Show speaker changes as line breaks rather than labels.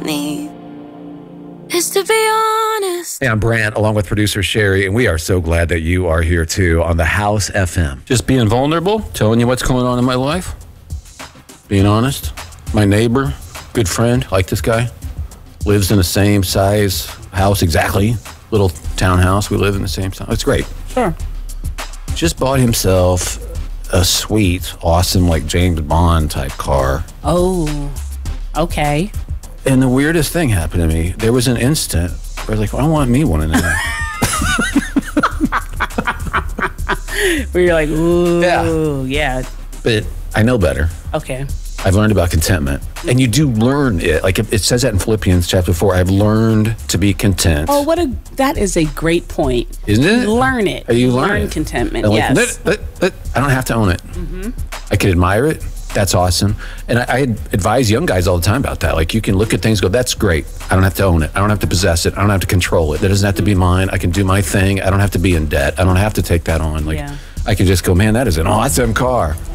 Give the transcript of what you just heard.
need is to be honest.
Hey, I'm Brant, along with producer Sherry, and we are so glad that you are here too on the House FM.
Just being vulnerable, telling you what's going on in my life, being honest. My neighbor, good friend, like this guy, lives in the same size house exactly, little townhouse. We live in the same town. It's great.
Sure.
Just bought himself a sweet, awesome, like James Bond type car.
Oh, okay.
And the weirdest thing happened to me. There was an instant where I was like, I want me one of them.
Where you're like, ooh, yeah.
But I know better.
Okay.
I've learned about contentment. And you do learn it. Like it says that in Philippians chapter 4. I've learned to be content.
Oh, that is a great point.
Isn't it?
Learn it.
You learn
contentment,
like,
yes.
I don't have to own it. Mm-hmm. I can admire it. That's awesome. And I advise young guys all the time about that. Like you can look at things and go, that's great. I don't have to own it. I don't have to possess it. I don't have to control it. That doesn't have to be mine. I can do my thing. I don't have to be in debt. I don't have to take that on. Like I can just go, man, that is an awesome car.